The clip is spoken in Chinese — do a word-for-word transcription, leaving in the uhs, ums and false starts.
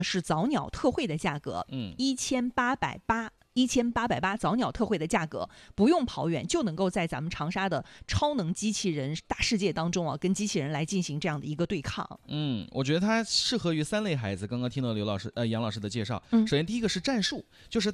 是早鸟特惠的价格， 嗯， 一千八百八。一千八百八早鸟特惠的价格，不用跑远就能够在咱们长沙的超能机器人大世界当中啊，跟机器人来进行这样的一个对抗。 嗯，我觉得它适合于三类孩子。刚刚听到刘老师、呃杨老师的介绍， 嗯， 首先第一个是战术，就是